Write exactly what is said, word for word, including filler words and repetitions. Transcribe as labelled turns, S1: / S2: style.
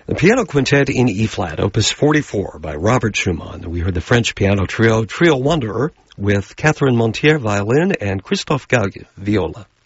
S1: The Piano Quintet in E-flat, Opus forty-four by Robert Schumann. We heard the French piano trio, Trio Wanderer, with Catherine Montier, violin, and Christophe Gaugue, viola.